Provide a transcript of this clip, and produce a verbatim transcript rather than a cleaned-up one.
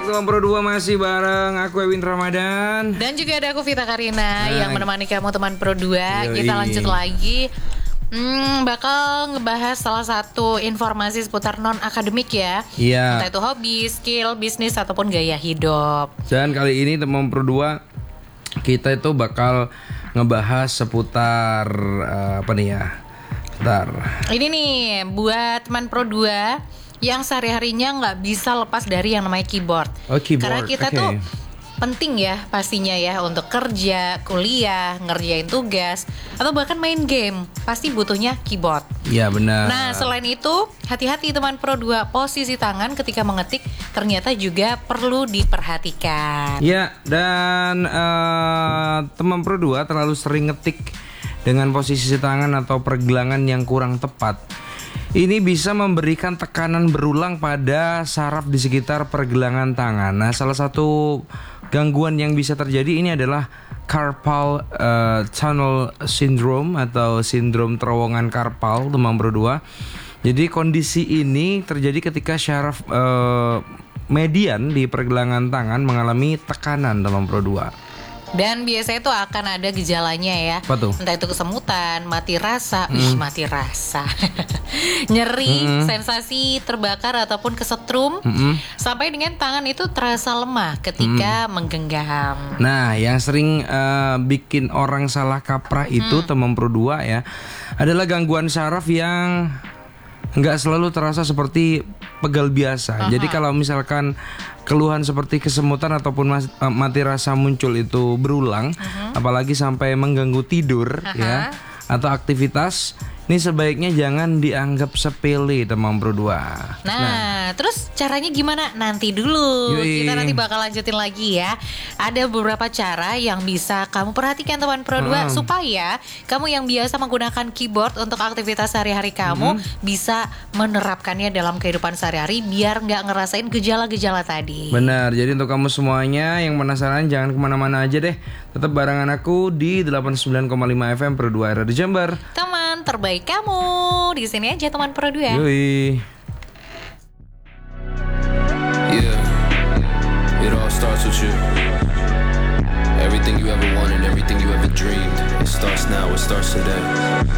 Teman Pro dua masih bareng aku Ewin Ramadan. Dan juga ada aku Vita Karina nah, yang menemani kamu teman Pro dua. Yoi. Kita lanjut lagi. Hmm, bakal ngebahas salah satu informasi seputar non-akademik ya. Iya. Entah itu hobi, skill, bisnis, ataupun gaya hidup. Dan kali ini teman Pro dua kita itu bakal ngebahas seputar uh, apa nih ya? Bentar. Ini nih buat teman Pro dua yang sehari-harinya nggak bisa lepas dari yang namanya keyboard. Oh, keyboard. Karena kita okay. tuh penting ya pastinya ya untuk kerja, kuliah, ngerjain tugas, atau bahkan main game. Pasti butuhnya keyboard. Iya benar. Nah selain itu hati-hati teman Pro dua, posisi tangan ketika mengetik ternyata juga perlu diperhatikan. Ya, dan uh, teman Pro dua terlalu sering ngetik dengan posisi tangan atau pergelangan yang kurang tepat. Ini bisa memberikan tekanan berulang pada saraf di sekitar pergelangan tangan. Nah, salah satu gangguan yang bisa terjadi ini adalah carpal uh, tunnel syndrome atau sindrom terowongan karpal, teman Pro dua. Jadi kondisi ini terjadi ketika syaraf uh, median di pergelangan tangan mengalami tekanan, teman Pro dua. Dan biasanya tuh akan ada gejalanya ya. Apa tuh? Entah itu kesemutan, mati rasa, hmm. Wih, mati rasa, nyeri, hmm. sensasi terbakar ataupun kesetrum, hmm. sampai dengan tangan itu terasa lemah ketika hmm. menggenggam. Nah, yang sering uh, bikin orang salah kaprah itu hmm. teman Pro dua ya, adalah gangguan saraf yang nggak selalu terasa seperti pegal biasa. Uh-huh. Jadi kalau misalkan keluhan seperti kesemutan ataupun mas, uh, mati rasa muncul itu berulang, uh-huh. apalagi sampai mengganggu tidur uh-huh. ya atau aktivitas, ini sebaiknya jangan dianggap sepele, teman Pro dua. Nah, nah, terus caranya gimana? Nanti dulu. Yui. Kita nanti bakal lanjutin lagi ya. Ada beberapa cara yang bisa kamu perhatikan teman Pro dua hmm. supaya kamu yang biasa menggunakan keyboard untuk aktivitas sehari-hari kamu hmm. bisa menerapkannya dalam kehidupan sehari-hari biar nggak ngerasain gejala-gejala tadi. Benar. Jadi untuk kamu semuanya yang penasaran jangan kemana-mana aja deh. Tetap barengan aku di delapan puluh sembilan koma lima F M Pro dua R A di Jember. Teman terbaik kamu di sini aja teman Pro dua. Yoi. Yeah, it all starts with you. Everything you ever wanted, everything you ever dreamed. It starts now, it starts today.